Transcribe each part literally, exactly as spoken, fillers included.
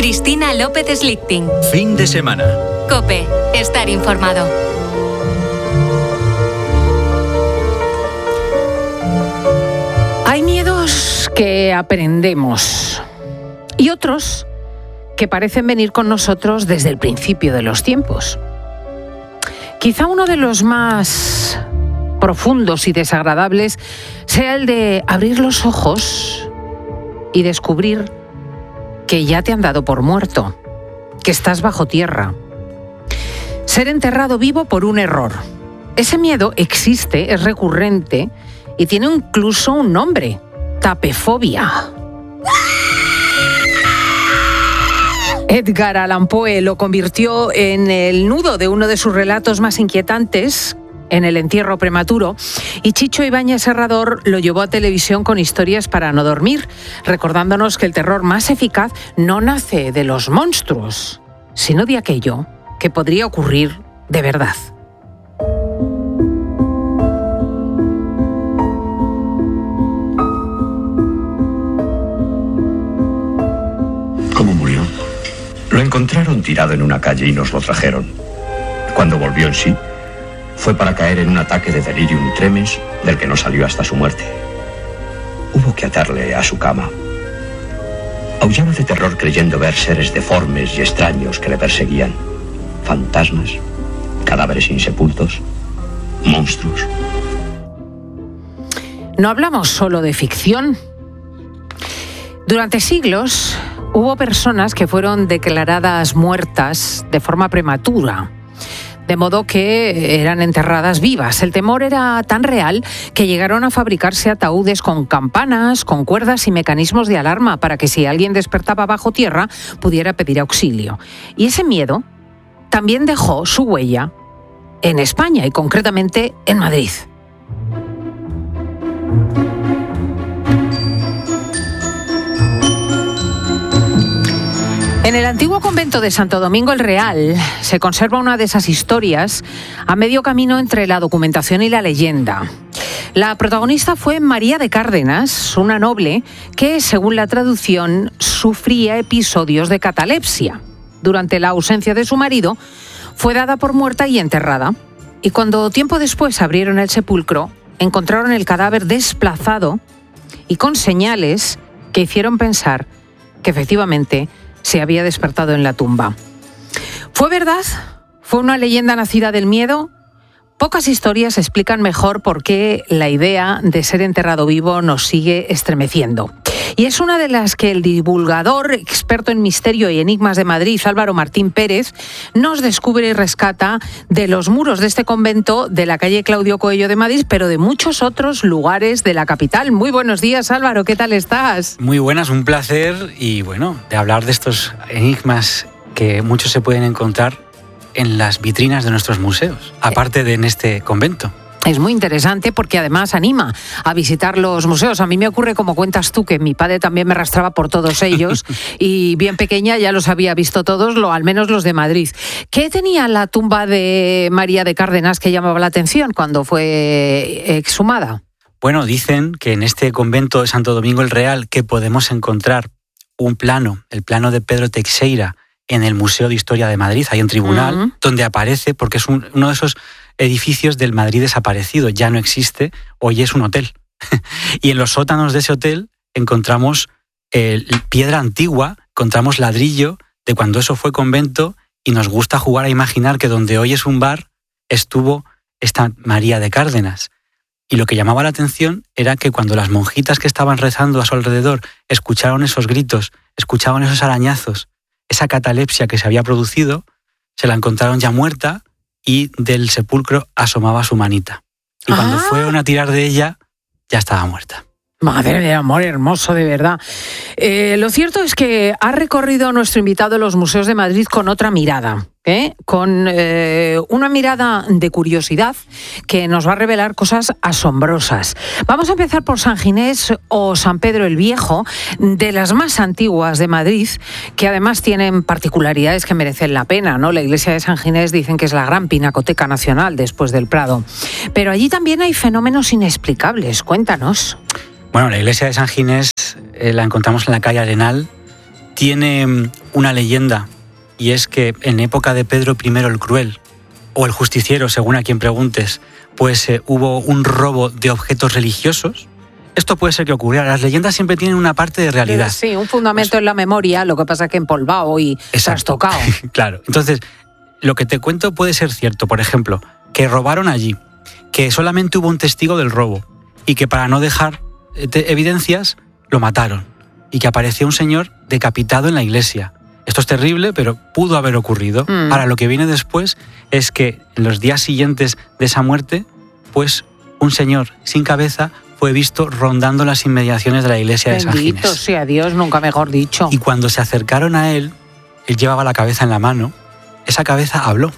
Cristina López Slichting. Fin de semana. COPE. Estar informado. Hay miedos que aprendemos y otros que parecen venir con nosotros desde el principio de los tiempos. Quizá uno de los más profundos y desagradables sea el de abrir los ojos y descubrir que ya te han dado por muerto, que estás bajo tierra. Ser enterrado vivo por un error. Ese miedo existe, es recurrente y tiene incluso un nombre: tapefobia. Edgar Allan Poe lo convirtió en el nudo de uno de sus relatos más inquietantes, En el entierro prematuro, y Chicho Ibáñez Serrador lo llevó a televisión con Historias para no dormir, recordándonos que el terror más eficaz no nace de los monstruos, sino de aquello que podría ocurrir de verdad. ¿Cómo murió? Lo encontraron tirado en una calle y nos lo trajeron. Cuando volvió en sí, fue para caer en un ataque de delirium tremens del que no salió hasta su muerte. Hubo que atarle a su cama. Aullaba de terror creyendo ver seres deformes y extraños que le perseguían. Fantasmas, cadáveres insepultos, monstruos. No hablamos solo de ficción. Durante siglos hubo personas que fueron declaradas muertas de forma prematura, de modo que eran enterradas vivas. El temor era tan real que llegaron a fabricarse ataúdes con campanas, con cuerdas y mecanismos de alarma para que si alguien despertaba bajo tierra pudiera pedir auxilio. Y ese miedo también dejó su huella en España y concretamente en Madrid. En el antiguo convento de Santo Domingo el Real se conserva una de esas historias a medio camino entre la documentación y la leyenda. La protagonista fue María de Cárdenas, una noble que, según la traducción, sufría episodios de catalepsia. Durante la ausencia de su marido, fue dada por muerta y enterrada. Y cuando tiempo después abrieron el sepulcro, encontraron el cadáver desplazado y con señales que hicieron pensar que efectivamente se había despertado en la tumba. ¿Fue verdad? ¿Fue una leyenda nacida del miedo? Pocas historias explican mejor por qué la idea de ser enterrado vivo nos sigue estremeciendo. Y es una de las que el divulgador, experto en misterio y enigmas de Madrid, Álvaro Martín Pérez, nos descubre y rescata de los muros de este convento de la calle Claudio Coello de Madrid, pero de muchos otros lugares de la capital. Muy buenos días, Álvaro, ¿qué tal estás? Muy buenas, un placer y bueno, de hablar de estos enigmas que muchos se pueden encontrar en las vitrinas de nuestros museos, aparte de en este convento. Es muy interesante porque además anima a visitar los museos. A mí me ocurre, como cuentas tú, que mi padre también me arrastraba por todos ellos y bien pequeña ya los había visto todos, lo, al menos los de Madrid. ¿Qué tenía la tumba de María de Cárdenas que llamaba la atención cuando fue exhumada? Bueno, dicen que en este convento de Santo Domingo el Real que podemos encontrar un plano, el plano de Pedro Teixeira, en el Museo de Historia de Madrid, hay un tribunal, uh-huh. donde aparece, porque es un, uno de esos edificios del Madrid desaparecido, ya no existe, hoy es un hotel. Y en los sótanos de ese hotel encontramos eh, piedra antigua, encontramos ladrillo de cuando eso fue convento, y nos gusta jugar a imaginar que donde hoy es un bar estuvo esta María de Cárdenas. Y lo que llamaba la atención era que cuando las monjitas que estaban rezando a su alrededor escucharon esos gritos, escuchaban esos arañazos, esa catalepsia que se había producido, se la encontraron ya muerta y del sepulcro asomaba su manita. Y cuando ah. fueron a tirar de ella, ya estaba muerta. Madre de amor hermoso, de verdad. Eh, lo cierto es que ha recorrido nuestro invitado los museos de Madrid con otra mirada, ¿eh? con eh, una mirada de curiosidad que nos va a revelar cosas asombrosas. Vamos a empezar por San Ginés o San Pedro el Viejo, de las más antiguas de Madrid, que además tienen particularidades que merecen la pena, ¿no? La iglesia de San Ginés dicen que es la gran pinacoteca nacional después del Prado. Pero allí también hay fenómenos inexplicables. Cuéntanos. Bueno, la iglesia de San Ginés eh, la encontramos en la calle Arenal tiene una leyenda, y es que en época de Pedro primero el Cruel, o el Justiciero, según a quien preguntes, pues eh, hubo un robo de objetos religiosos. Esto puede ser que ocurriera. Las leyendas siempre tienen una parte de realidad. Sí, un fundamento pues, en la memoria, lo que pasa es que empolvado y trastocado. Claro. Entonces, lo que te cuento puede ser cierto. Por ejemplo, que robaron allí, que solamente hubo un testigo del robo y que para no dejar evidencias lo mataron y que apareció un señor decapitado en la iglesia. Esto es terrible, pero pudo haber ocurrido. Mm. Ahora, lo que viene después es que en los días siguientes de esa muerte, pues un señor sin cabeza fue visto rondando las inmediaciones de la iglesia Bendito de San Ginés. Bendito sea Dios, nunca mejor dicho. Y cuando se acercaron a él, él llevaba la cabeza en la mano, esa cabeza habló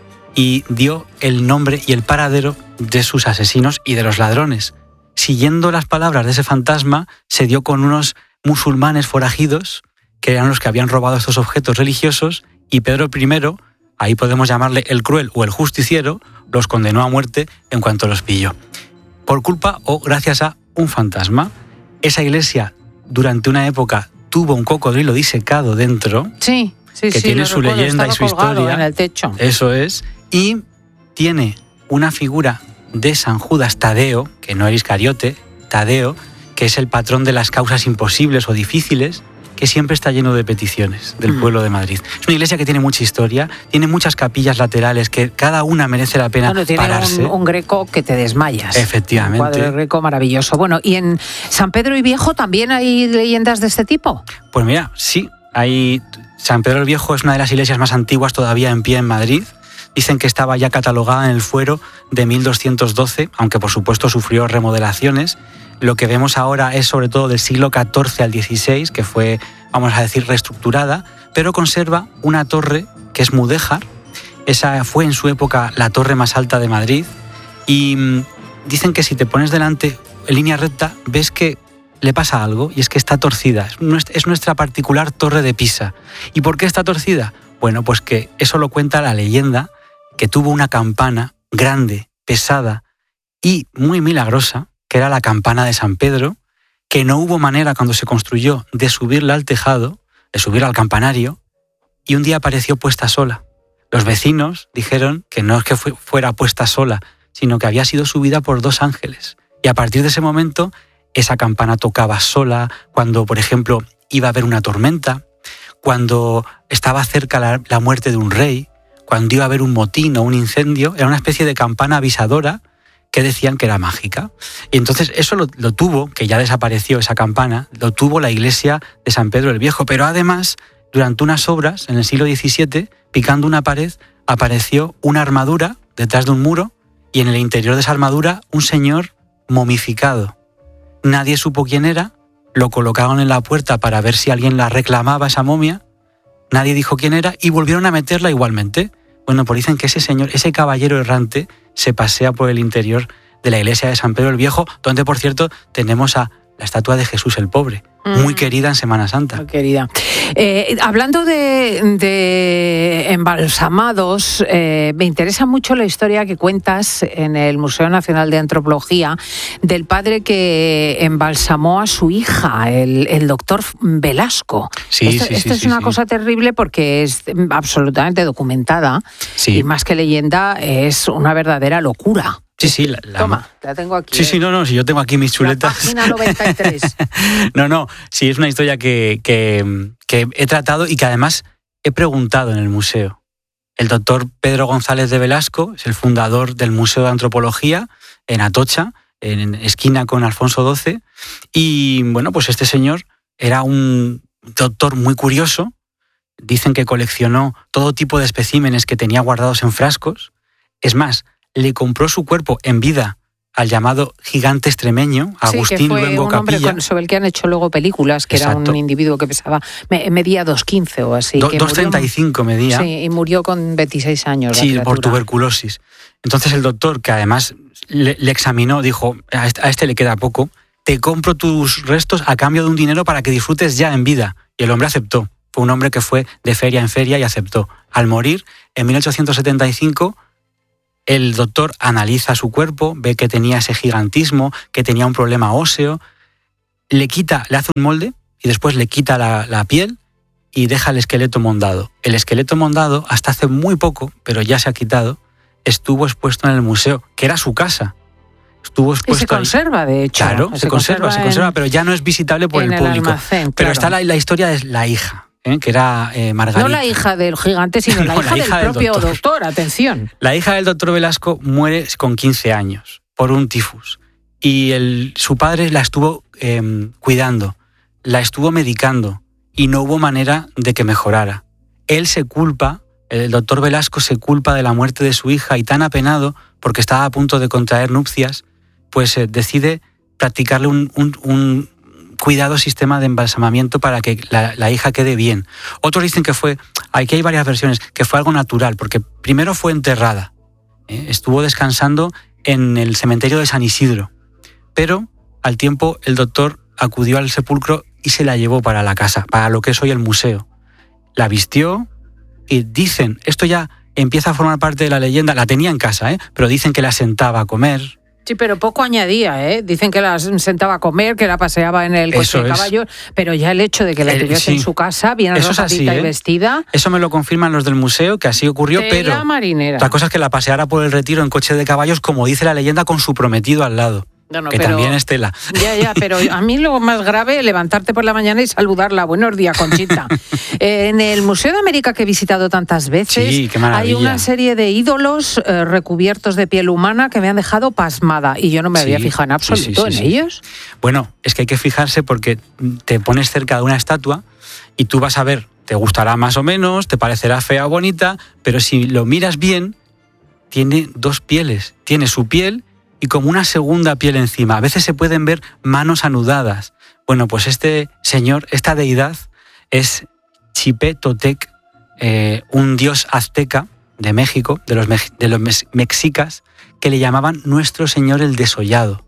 y dio el nombre y el paradero de sus asesinos y de los ladrones. Siguiendo las palabras de ese fantasma, se dio con unos musulmanes forajidos, que eran los que habían robado estos objetos religiosos, y Pedro primero, ahí podemos llamarle el Cruel o el Justiciero, los condenó a muerte en cuanto los pilló. Por culpa o gracias a un fantasma. Esa iglesia, durante una época, tuvo un cocodrilo disecado dentro, sí, sí, que sí, tiene su recuerdo, leyenda y su historia. En el techo. Eso es. Y tiene una figura de San Judas Tadeo, que no era Iscariote, Tadeo, que es el patrón de las causas imposibles o difíciles, que siempre está lleno de peticiones del pueblo de Madrid. Es una iglesia que tiene mucha historia, tiene muchas capillas laterales que cada una merece la pena bueno, tiene pararse. Un, un Greco que te desmayas. Efectivamente. Un cuadro Greco maravilloso. Bueno, ¿y en San Pedro y Viejo también hay leyendas de este tipo? Pues mira, sí. Hay... San Pedro el Viejo es una de las iglesias más antiguas todavía en pie en Madrid. Dicen que estaba ya catalogada en el fuero de mil doscientos doce, aunque por supuesto sufrió remodelaciones. Lo que vemos ahora es sobre todo del siglo catorce al dieciséis, que fue, vamos a decir, reestructurada, pero conserva una torre que es mudéjar. Esa fue en su época la torre más alta de Madrid. Y mmm, dicen que si te pones delante en línea recta, ves que le pasa algo, y es que está torcida. Es nuestra particular torre de Pisa. ¿Y por qué está torcida? Bueno, pues que eso lo cuenta la leyenda, que tuvo una campana grande, pesada y muy milagrosa, que era la campana de San Pedro, que no hubo manera cuando se construyó de subirla al tejado, de subirla al campanario, y un día apareció puesta sola. Los vecinos dijeron que no es que fuera puesta sola, sino que había sido subida por dos ángeles. Y a partir de ese momento, esa campana tocaba sola cuando, por ejemplo, iba a haber una tormenta, cuando estaba cerca la, la muerte de un rey, cuando iba a haber un motín o un incendio. Era una especie de campana avisadora que decían que era mágica. Y entonces eso lo, lo tuvo, que ya desapareció esa campana, lo tuvo la iglesia de San Pedro el Viejo. Pero además, durante unas obras, en el siglo diecisiete, picando una pared, apareció una armadura detrás de un muro, y en el interior de esa armadura un señor momificado. Nadie supo quién era, lo colocaron en la puerta para ver si alguien la reclamaba, esa momia, nadie dijo quién era y volvieron a meterla igualmente. Bueno, pues dicen que ese señor, ese caballero errante, se pasea por el interior de la iglesia de San Pedro el Viejo, donde, por cierto, tenemos a la estatua de Jesús el Pobre, mm. muy querida en Semana Santa. Muy querida. Eh, hablando de, de embalsamados, eh, me interesa mucho la historia que cuentas en el Museo Nacional de Antropología del padre que embalsamó a su hija, el, el doctor Velasco. Sí, esto sí, esto sí, es sí, una sí. cosa terrible porque es absolutamente documentada, sí. y más que leyenda es una verdadera locura. Sí, sí, la, la... Toma, la tengo aquí. Sí, sí, no, no, si yo tengo aquí mis chuletas. La página noventa y tres. no, no, sí, es una historia que, que, que he tratado y que además he preguntado en el museo. El doctor Pedro González de Velasco es el fundador del Museo de Antropología en Atocha, en esquina con Alfonso doce, y bueno, pues este señor era un doctor muy curioso. Dicen que coleccionó todo tipo de especímenes que tenía guardados en frascos. Es más, le compró su cuerpo en vida al llamado gigante extremeño, Agustín sí, que fue Luengo un hombre Capilla. Con, sobre el que han hecho luego películas, que Exacto. era un individuo que pesaba, medía dos quince o así. Do, que dos treinta y cinco murió, medía. Sí, y murió con veintiséis años. Sí, por tuberculosis. Entonces el doctor, que además le, le examinó, dijo, a este, a este le queda poco, te compro tus restos a cambio de un dinero para que disfrutes ya en vida. Y el hombre aceptó. Fue un hombre que fue de feria en feria y aceptó. Al morir, en mil ochocientos setenta y cinco, el doctor analiza su cuerpo, ve que tenía ese gigantismo, que tenía un problema óseo, le quita, le hace un molde y después le quita la, la piel y deja el esqueleto mondado. El esqueleto mondado, hasta hace muy poco, pero ya se ha quitado, estuvo expuesto en el museo, que era su casa. Estuvo expuesto y se conserva, ahí. de hecho. Claro, se, se conserva, se conserva, en, pero ya no es visitable por el, el público. Almacén, pero claro. está la, la historia de la hija, ¿eh? que era eh, Margarita. No la hija del gigante, sino no, la, hija la hija del, del propio doctor. doctor, atención. La hija del doctor Velasco muere con quince años por un tifus. Y el, su padre la estuvo eh, cuidando, la estuvo medicando y no hubo manera de que mejorara. Él se culpa, el doctor Velasco se culpa de la muerte de su hija y tan apenado, porque estaba a punto de contraer nupcias, pues eh, decide practicarle un, un, un cuidado sistema de embalsamamiento para que la, la hija quede bien. Otros dicen que fue, aquí hay varias versiones, que fue algo natural, porque primero fue enterrada, ¿eh? estuvo descansando en el cementerio de San Isidro, pero al tiempo el doctor acudió al sepulcro y se la llevó para la casa, para lo que es hoy el museo. La vistió y dicen, esto ya empieza a formar parte de la leyenda, la tenía en casa, ¿eh? pero dicen que la sentaba a comer. Sí, pero poco añadía, ¿eh? Dicen que la sentaba a comer, que la paseaba en el coche Eso de caballos, es. pero ya el hecho de que la tuviese sí. en su casa, bien arropadita ¿eh? y vestida... Eso me lo confirman los del museo, que así ocurrió, de pero... la marinera. La cosa es que la paseara por el Retiro en coche de caballos, como dice la leyenda, con su prometido al lado. No, no, que pero, también es tela. Ya, ya, pero a mí lo más grave es levantarte por la mañana y saludarla. Buenos días, Conchita. eh, en el Museo de América, que he visitado tantas veces, sí, qué maravilla. Hay una serie de ídolos eh, recubiertos de piel humana que me han dejado pasmada y yo no me sí, había fijado en absoluto sí, sí, sí, en sí. ellos. Bueno, es que hay que fijarse porque te pones cerca de una estatua y tú vas a ver, te gustará más o menos, te parecerá fea o bonita, pero si lo miras bien, tiene dos pieles. Tiene su piel y como una segunda piel encima. A veces se pueden ver manos anudadas. Bueno, pues este señor, esta deidad, es Chipé Totec, eh, un dios azteca de México, de los, me- de los mes- mexicas, que le llamaban Nuestro Señor el Desollado.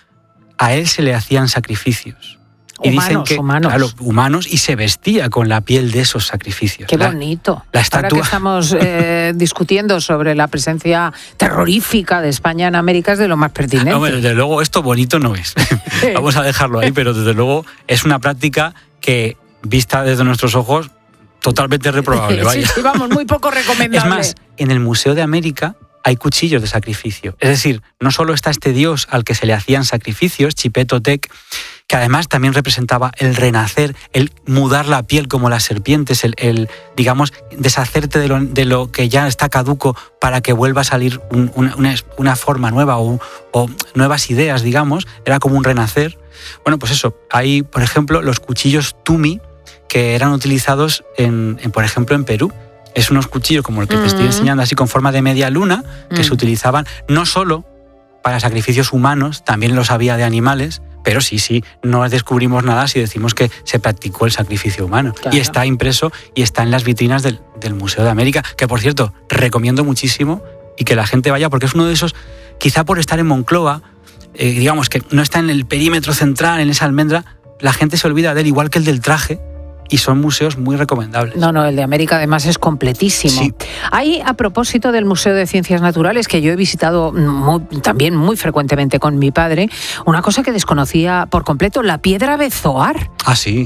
A él se le hacían sacrificios. Y humanos, dicen que, humanos. Claro, humanos, y se vestía con la piel de esos sacrificios. Qué la, bonito. La estatua... Ahora que estamos eh, discutiendo sobre la presencia terrorífica de España en América, es de lo más pertinente. No, bueno, desde luego esto bonito no es. Vamos a dejarlo ahí, pero desde luego es una práctica que, vista desde nuestros ojos, totalmente reprobable. Vaya. Sí, sí, vamos, muy poco recomendable. Es más, en el Museo de América hay cuchillos de sacrificio. Es decir, no solo está este dios al que se le hacían sacrificios, Chipé Totec, que además también representaba el renacer, el mudar la piel como las serpientes, el, el digamos, deshacerte de lo, de lo que ya está caduco para que vuelva a salir un, una, una forma nueva o, o nuevas ideas, digamos. Era como un renacer. Bueno, pues eso, hay, por ejemplo, los cuchillos Tumi, que eran utilizados, en, en, por ejemplo, en Perú. Es unos cuchillos como el que te estoy enseñando, así con forma de media luna, que mm. se utilizaban no solo para sacrificios humanos, también los había de animales, pero sí, sí, no descubrimos nada si decimos que se practicó el sacrificio humano. Claro. Y está impreso y está en las vitrinas del, del Museo de América, que por cierto, recomiendo muchísimo y que la gente vaya, porque es uno de esos, quizá por estar en Moncloa, eh, digamos que no está en el perímetro central, en esa almendra, la gente se olvida de él, igual que el del traje, y son museos muy recomendables. No, no, el de América además es completísimo. Sí. Hay, a propósito del Museo de Ciencias Naturales, que yo he visitado muy, también muy frecuentemente con mi padre, una cosa que desconocía por completo, la piedra bezoar. Ah, sí.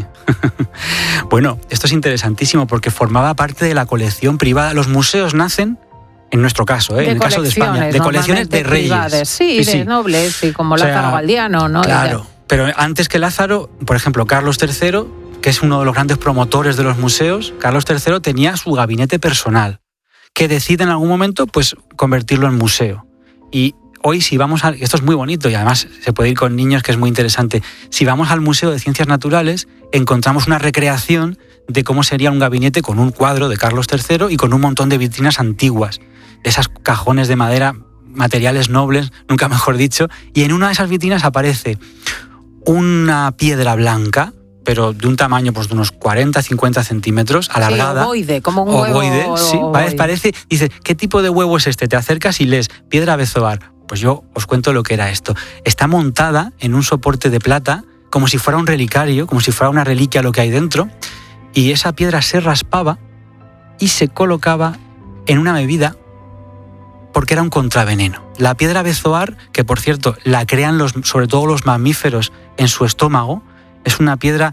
Bueno, esto es interesantísimo porque formaba parte de la colección privada. Los museos nacen, en nuestro caso, ¿eh? en el caso de España, de colecciones de reyes. Privadas. Sí, sí, de sí. nobles, sí, como o sea, Lázaro Galdiano, ¿no? Claro, pero antes que Lázaro, por ejemplo, Carlos tercero, que es uno de los grandes promotores de los museos, Carlos tercero tenía su gabinete personal, que decide en algún momento pues, convertirlo en museo. Y hoy si vamos a... Esto es muy bonito y además se puede ir con niños, que es muy interesante. Si vamos al Museo de Ciencias Naturales, encontramos una recreación de cómo sería un gabinete con un cuadro de Carlos tercero y con un montón de vitrinas antiguas, de esas cajones de madera, materiales nobles, nunca mejor dicho, y en una de esas vitrinas aparece una piedra blanca, pero de un tamaño pues, de unos cuarenta a cincuenta centímetros, alargada. Sí, ovoide, como un huevo. Ovoide, sí, parece, parece. Dice, ¿qué tipo de huevo es este? Te acercas y lees, piedra bezoar. Pues yo os cuento lo que era esto. Está montada en un soporte de plata, como si fuera un relicario, como si fuera una reliquia lo que hay dentro, y esa piedra se raspaba y se colocaba en una bebida porque era un contraveneno. La piedra bezoar, que por cierto la crean los, sobre todo los mamíferos en su estómago, es una piedra